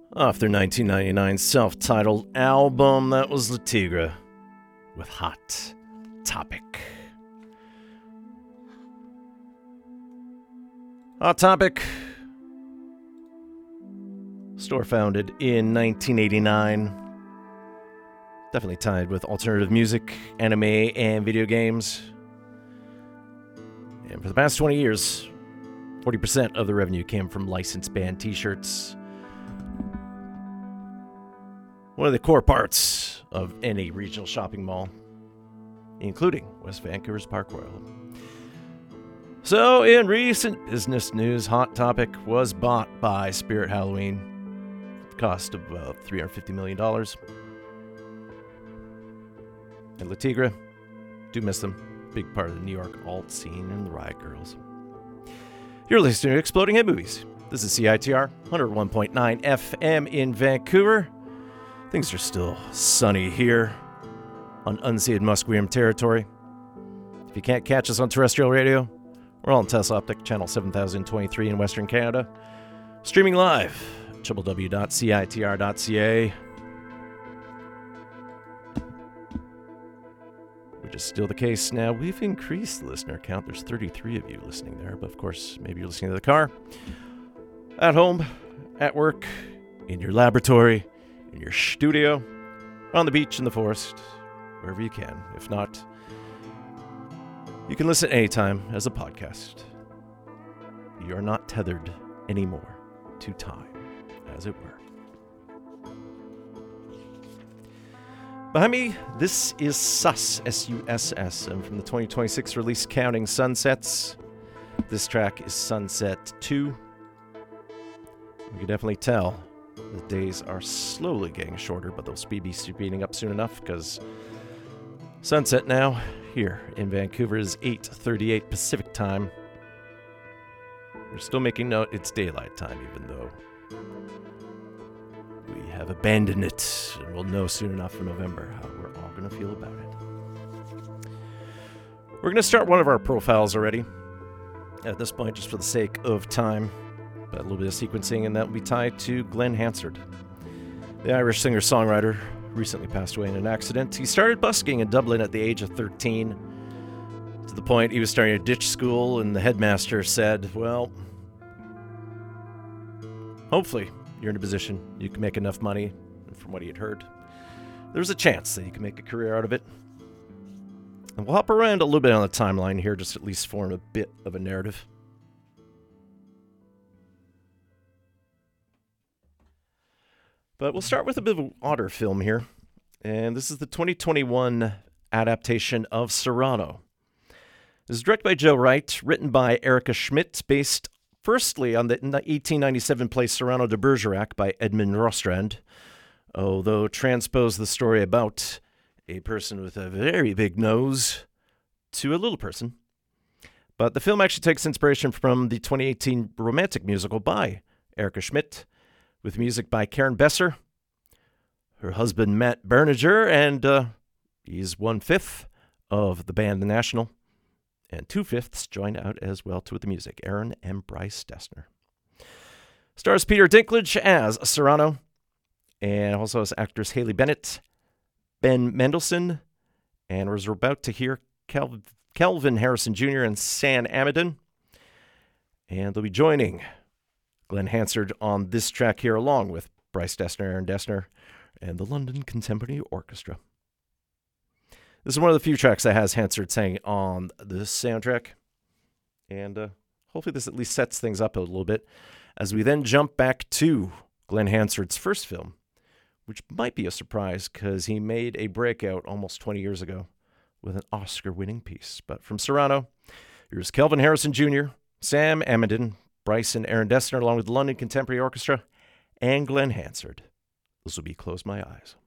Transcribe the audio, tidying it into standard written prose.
Off their 1999 self-titled album, that was Le Tigre with Hot Topic. Hot Topic, store founded in 1989. Definitely tied with alternative music, anime, and video games. And for the past 20 years, 40% of the revenue came from licensed band t-shirts. One of the core parts of any regional shopping mall, including West Vancouver's Park Royal. So, in recent business news, Hot Topic was bought by Spirit Halloween at the cost of about $350 million. And Le Tigre, do miss them. Big part of the New York alt scene and the Riot Girls. You're listening to Exploding Head Movies. This is CITR 101.9 FM in Vancouver. Things are still sunny here on unceded Musqueam territory. If you can't catch us on terrestrial radio, we're on Tesla Optic, channel 7023 in Western Canada. Streaming live at www.citr.ca. Which is still the case now. We've increased the listener count. There's 33 of you listening there, but of course, maybe you're listening to the car, at home, at work, in your laboratory, in your studio, on the beach, in the forest, wherever you can. If not, you can listen anytime as a podcast. You are not tethered anymore to time, as it were. Behind me, this is Suss, S-U-S-S, and from the 2026 release Counting Sunsets, this track is Sunset 2. You can definitely tell the days are slowly getting shorter, but they'll be speeding up soon enough, because sunset now here in Vancouver is 8:38 Pacific time. We're still making note it's daylight time, even though we have abandoned it, and we'll know soon enough in November how we're all going to feel about it. We're going to start one of our profiles already, at this point, just for the sake of time. But a little bit of sequencing, and that will be tied to Glen Hansard. The Irish singer-songwriter recently passed away in an accident. He started busking in Dublin at the age of 13, to the point he was starting to ditch school, and the headmaster said, well, hopefully you're in a position you can make enough money, and from what he had heard, there's a chance that you can make a career out of it. And we'll hop around a little bit on the timeline here, just at least form a bit of a narrative. But we'll start with a bit of an odder film here. And this is the 2021 adaptation of Cyrano. This is directed by Joe Wright, written by Erica Schmidt, based firstly on the 1897 play Cyrano de Bergerac by Edmond Rostand, although transposed the story about a person with a very big nose to a little person. But the film actually takes inspiration from the 2018 romantic musical by Erica Schmidt, with music by Karen Besser, her husband Matt Berninger, and he's 1/5 of the band The National, and 2/5 joined out as well to the music, Aaron and Bryce Dessner. Stars Peter Dinklage as Cyrano, and also as actors Haley Bennett, Ben Mendelsohn, and we're about to hear Kelvin Harrison Jr. and Sam Amidon, and they'll be joining Glen Hansard on this track here, along with Bryce Dessner, Aaron Dessner, and the London Contemporary Orchestra. This is one of the few tracks that has Hansard sang on this soundtrack, and hopefully this at least sets things up a little bit, as we then jump back to Glen Hansard's first film, which might be a surprise, because he made a breakout almost 20 years ago with an Oscar-winning piece. But from Cyrano, here's Kelvin Harrison Jr., Sam Amidon, Bryce and Aaron Dessner, along with the London Contemporary Orchestra, and Glen Hansard. This will be Close My Eyes.